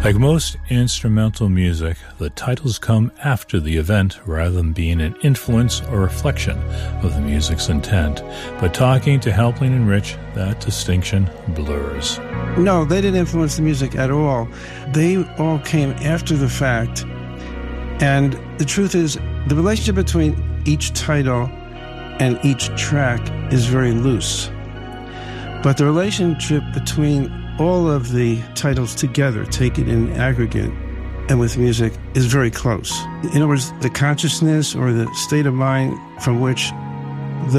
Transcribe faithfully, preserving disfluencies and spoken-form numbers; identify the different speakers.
Speaker 1: Like most instrumental music, the titles come after the event rather than being an influence or reflection of the music's intent. But talking to Helpling and Rich, that distinction blurs.
Speaker 2: No, they didn't influence the music at all. They all came after the fact. And the truth is, the relationship between each title and each track is very loose. But the relationship between all of the titles together, taken in aggregate and with music, is very close. In other words, the consciousness or the state of mind from which